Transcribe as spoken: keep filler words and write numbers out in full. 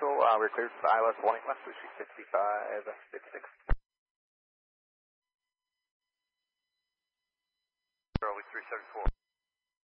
Central, uh, we're cleared for I L S one eight left, Lucy sixty-five fifty-six. Charlie three seven four.